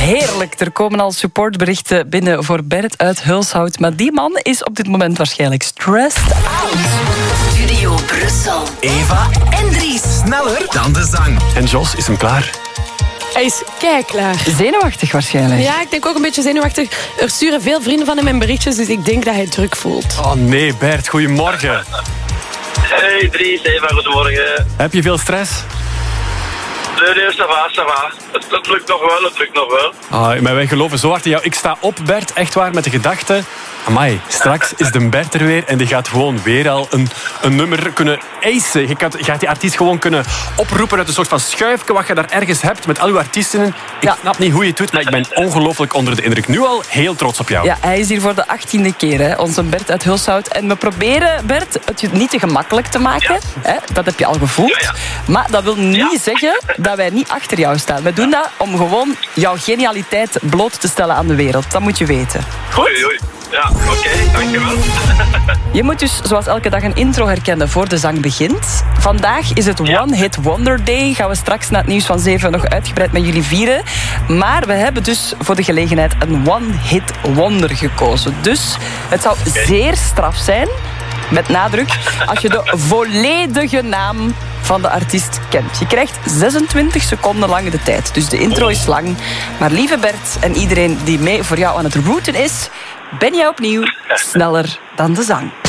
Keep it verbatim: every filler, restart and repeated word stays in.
heerlijk. Er komen al supportberichten binnen voor Bert uit Hulshout. Maar die man is op dit moment waarschijnlijk stressed out. Studio Brussel. Eva en Dries. Sneller dan de zang. En Jos, is hem klaar? Hij is keiklaar. Zenuwachtig waarschijnlijk. Ja, ik denk ook een beetje zenuwachtig. Er sturen veel vrienden van hem in berichtjes, dus ik denk dat hij druk voelt. Oh nee, Bert, goedemorgen. Hey Dries, Eva, goedemorgen. Heb je veel stress? Nee, nee, ça va, ça va. Het, het lukt nog wel, het lukt nog wel. Ah, maar wij geloven zo hard in jou. Ik sta op, Bert, echt waar, met de gedachte... Amai, straks is de Bert er weer en die gaat gewoon weer al een, een nummer kunnen acen. Je, kan, je gaat die artiest gewoon kunnen oproepen uit een soort van schuifje wat je daar ergens hebt met al uw artiesten. Ik ja. snap niet hoe je het doet, maar ik ben ongelooflijk onder de indruk. Nu al heel trots op jou. Ja, hij is hier voor de achttiende keer, hè, onze Bert uit Hulshout. En we proberen, Bert, het je niet te gemakkelijk te maken. Ja. Hè, dat heb je al gevoeld. Ja, ja. Maar dat wil niet Ja. zeggen dat wij niet achter jou staan. We doen dat om gewoon jouw genialiteit bloot te stellen aan de wereld. Dat moet je weten. Oei, oei. Ja, oké, okay, dankjewel. Je moet dus zoals elke dag een intro herkennen voor de zang begint. Vandaag is het Ja. One Hit Wonder Day. Gaan we straks na het nieuws van zeven nog uitgebreid met jullie vieren. Maar we hebben dus voor de gelegenheid een One Hit Wonder gekozen. Dus het zou Okay. zeer straf zijn, met nadruk, als je de volledige naam van de artiest kent. Je krijgt zesentwintig seconden lang de tijd. Dus de intro is lang. Maar lieve Bert en iedereen die mee voor jou aan het rooten is, ben jij opnieuw sneller dan de zang.